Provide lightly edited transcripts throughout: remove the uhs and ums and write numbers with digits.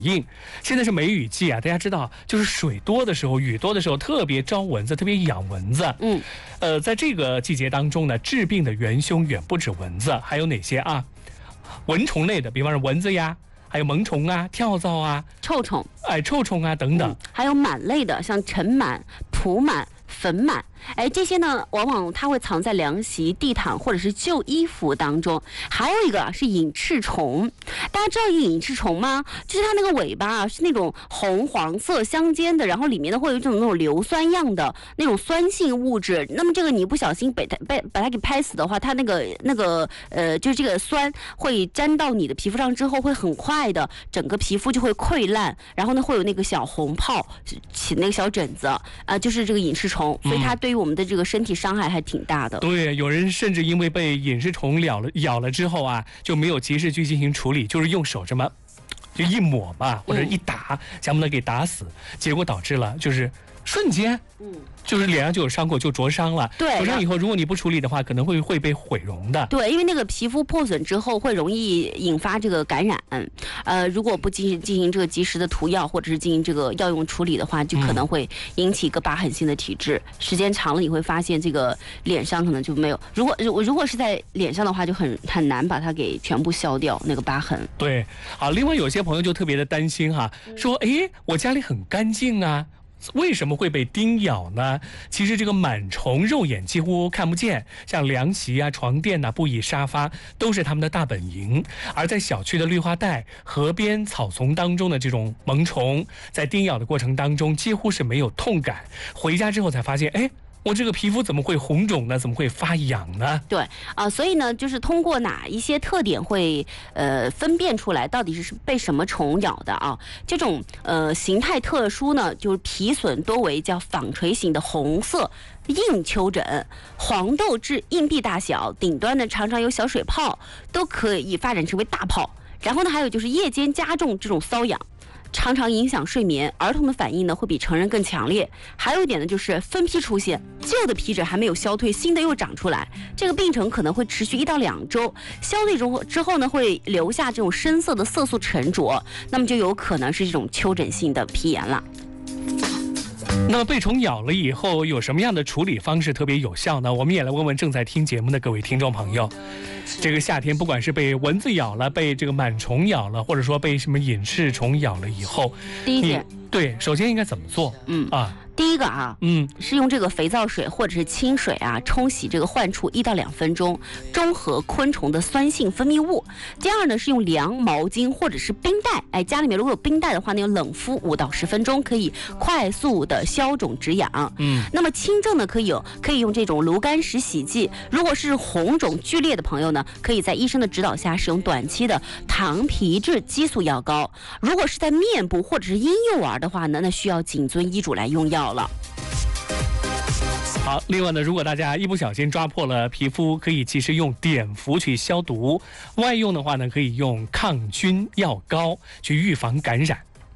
应。现在是梅雨季啊，大家知道，就是水多的时候、雨多的时候，特别招蚊子，特别养蚊子。在这个季节当中呢，致病的元凶远不止蚊子，还有哪些啊？蚊虫类的，比方说蚊子呀，还有蚊虫啊、跳蚤啊、 臭虫， 臭虫啊等等。 还有螨类的，像尘螨、蒲螨、粉螨。这些呢，往往它会藏在凉席、地毯或者是旧衣服当中。还有一个是隐翅虫，大家知道隐翅虫吗？就是它那个尾巴啊，是那种红黄色相间的，然后里面呢会有一种那种硫酸样的那种酸性物质。那么这个你不小心把它给拍死的话，它就是这个酸会沾到你的皮肤上之后，会很快的整个皮肤就会溃烂，然后呢会有那个小红泡起那个小疹子就是这个隐翅虫，所以它对于我们的这个身体伤害还挺大的。 对，有人甚至因为被隐翅虫咬了之后啊，就没有及时去进行处理，就是用手这么就一抹吧，或者一打，想把它给打死，结果导致了就是瞬间，就是脸上就有伤口，就灼伤了。 对， 灼伤以后，如果你不处理的话，可能会被毁容的。 对，因为那个皮肤破损之后会容易引发这个感染。如果不进行这个及时的涂药，或者是进行这个药用处理的话，就可能会引起一个疤痕性的体质。时间长了，你会发现这个脸上可能就没有。如果是在脸上的话，就很难把它给全部消掉那个疤痕。 对，好，另外有些朋友就特别的担心哈，说我家里很干净啊。为什么会被叮咬呢？其实这个螨虫肉眼几乎看不见，像凉席啊、床垫啊、布艺、沙发都是它们的大本营。而在小区的绿化带、河边草丛当中的这种萌虫，在叮咬的过程当中几乎是没有痛感，回家之后才发现，我这个皮肤怎么会红肿呢？怎么会发痒呢？ 对所以呢，就是通过哪一些特点会分辨出来到底是被什么虫咬的啊？这种形态特殊呢，就是皮损多为叫纺锤形的红色硬丘疹，黄豆至硬币大小，顶端呢常常有小水泡，都可以发展成为大泡。然后呢，还有就是夜间加重这种瘙痒。常常影响睡眠，儿童的反应呢会比成人更强烈。还有一点呢，就是分批出现，旧的皮疹还没有消退，新的又长出来，这个病程可能会持续1到2周，消退之后呢，会留下这种深色的色素沉着，那么就有可能是这种丘疹性的皮炎了。 那么被虫咬了以后，有什么样的处理方式特别有效呢？我们也来问问正在听节目的各位听众朋友。这个夏天，不管是被蚊子咬了，被这个螨虫咬了，或者说被什么隐翅虫咬了以后， 第一点， 对，首先应该怎么做？ 第一个是用这个肥皂水或者是清水冲洗这个患处1到2分钟，中和昆虫的酸性分泌物。第二呢是用凉毛巾或者是冰袋，家里面如果有冰袋的话呢，用冷敷5到10分钟，可以快速的消肿止痒。那么轻症呢可以用这种炉甘石洗剂。如果是红肿剧烈的朋友呢，可以在医生的指导下使用短期的糖皮质激素药膏。如果是在面部或者是婴幼儿的话呢，那需要谨遵医嘱来用药了。 好，另外呢，如果大家一不小心抓破了皮肤，可以及时用碘伏去消毒；外用的话呢，可以用抗菌药膏去预防感染。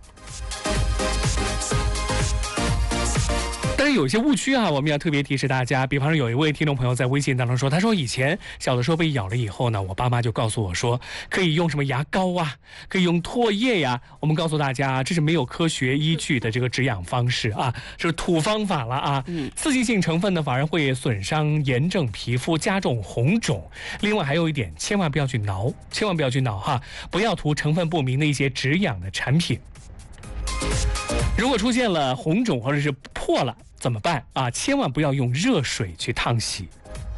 但是有一些误区我们要特别提示大家。比方说，有一位听众朋友在微信当中说，他说以前小的时候被咬了以后呢，我爸妈就告诉我说，可以用什么牙膏可以用唾液呀。我们告诉大家，这是没有科学依据的这个止痒方式是土方法了刺激性成分呢，反而会损伤炎症皮肤，加重红肿。另外还有一点，千万不要去挠不要涂成分不明的一些止痒的产品。如果出现了红肿或者是破了怎么办千万不要用热水去烫洗。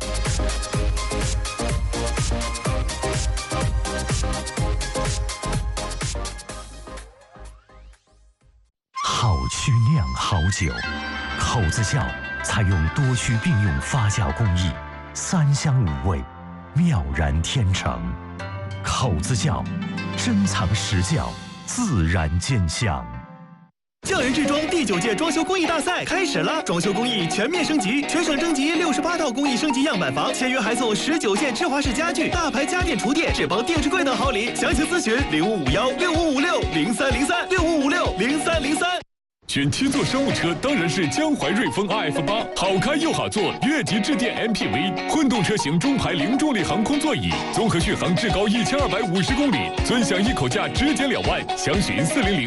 好曲酿好酒，口子窖采用多区并用发酵工艺，3香5味，妙然天成。口子窖，珍藏实窖，自然见香。 匠人制装第9届装修工艺大赛开始了，装修工艺全面升级，全省征集68套工艺升级样板房，签约还送19件芝华士家具、大牌家电厨电、智邦电视柜等好礼。详情咨询05516556030365560303。 选7座商务车当然是江淮瑞风 RF8，好开又好坐，越级致电 MPV， 混动车型中排零重力航空座椅，综合续航至高1250公里，尊享一口价直减2万，详询400。